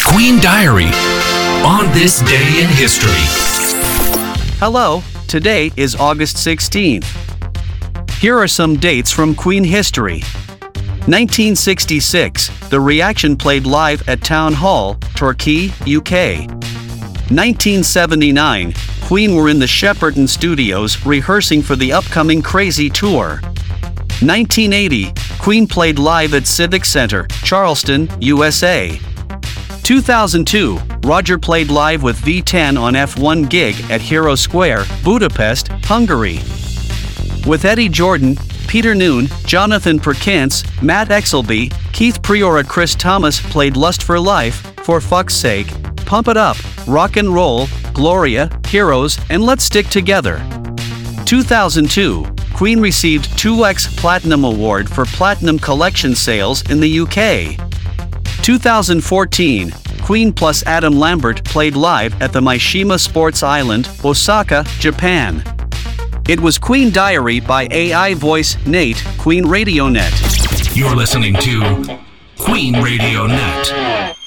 Queen Diary on this day in history. Hello, today is August 16th. Here are some dates from Queen history. 1966, The Reaction played live at Town Hall, Torquay, UK. 1979, Queen were in the Shepperton Studios rehearsing for the upcoming Crazy Tour. 1980, Queen played live at Civic Center, Charleston, USA. 2002, Roger played live with V10 on F1 gig at Hero Square, Budapest, Hungary. With Eddie Jordan, Peter Noone, Jonathan Perkins, Matt Exelby, Keith Priora, Chris Thomas played Lust for Life, For Fuck's Sake, Pump It Up, Rock and Roll, Gloria, Heroes, and Let's Stick Together. 2002, Queen received 2X Platinum Award for Platinum Collection sales in the UK. 2014, Queen plus Adam Lambert played live at the Mishima Sports Island, Osaka, Japan. It was Queen Diary by AI voice Nate, Queen Radio Net. You're listening to Queen Radio Net.